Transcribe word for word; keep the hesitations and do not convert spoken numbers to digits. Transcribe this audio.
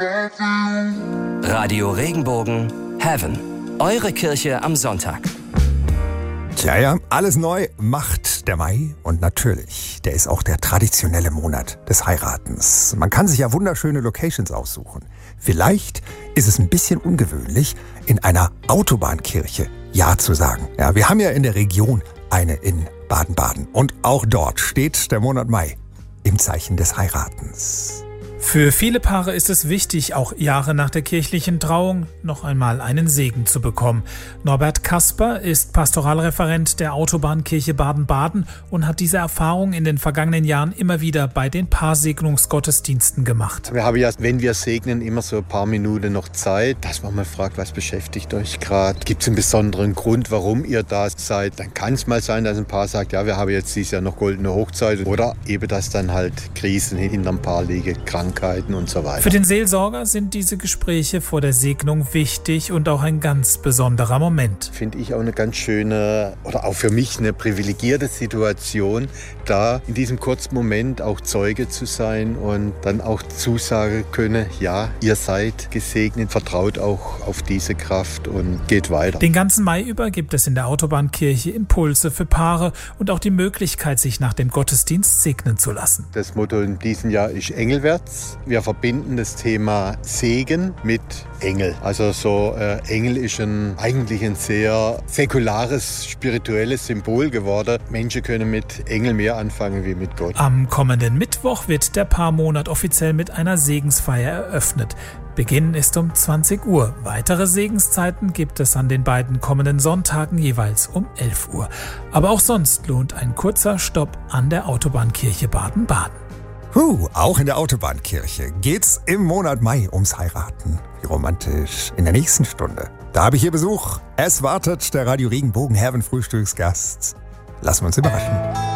Radio Regenbogen Heaven. Eure Kirche am Sonntag. Tja, ja, alles neu macht der Mai und natürlich, der ist auch der traditionelle Monat des Heiratens. Man kann sich ja wunderschöne Locations aussuchen. Vielleicht ist es ein bisschen ungewöhnlich, in einer Autobahnkirche Ja zu sagen. Ja, wir haben ja in der Region eine in Baden-Baden und auch dort steht der Monat Mai im Zeichen des Heiratens. Für viele Paare ist es wichtig, auch Jahre nach der kirchlichen Trauung noch einmal einen Segen zu bekommen. Norbert Kasper ist Pastoralreferent der Autobahnkirche Baden-Baden und hat diese Erfahrung in den vergangenen Jahren immer wieder bei den Paarsegnungsgottesdiensten gemacht. Wir haben ja, wenn wir segnen, immer so ein paar Minuten noch Zeit, dass man mal fragt, was beschäftigt euch gerade? Gibt es einen besonderen Grund, warum ihr da seid? Dann kann es mal sein, dass ein Paar sagt, ja, wir haben jetzt dieses Jahr noch goldene Hochzeit. Oder eben, dass dann halt Krisen hinterm Paar liegen, krank und so weiter. Für den Seelsorger sind diese Gespräche vor der Segnung wichtig und auch ein ganz besonderer Moment. Finde ich auch eine ganz schöne oder auch für mich eine privilegierte Situation, da in diesem kurzen Moment auch Zeuge zu sein und dann auch zusagen können, ja, ihr seid gesegnet, vertraut auch auf diese Kraft und geht weiter. Den ganzen Mai über gibt es in der Autobahnkirche Impulse für Paare und auch die Möglichkeit, sich nach dem Gottesdienst segnen zu lassen. Das Motto in diesem Jahr ist Engelwärts. Wir verbinden das Thema Segen mit Engel. Also so äh, Engel ist ein, eigentlich ein sehr säkulares, spirituelles Symbol geworden. Menschen können mit Engel mehr anfangen wie mit Gott. Am kommenden Mittwoch wird der Paarmonat offiziell mit einer Segensfeier eröffnet. Beginn ist um zwanzig Uhr. Weitere Segenszeiten gibt es an den beiden kommenden Sonntagen jeweils um elf Uhr. Aber auch sonst lohnt ein kurzer Stopp an der Autobahnkirche Baden-Baden. Huh, auch in der Autobahnkirche geht's im Monat Mai ums Heiraten. Wie romantisch. In der nächsten Stunde. Da habe ich hier Besuch. Es wartet der Radio Regenbogen Heaven Frühstücksgast. Lassen wir uns überraschen.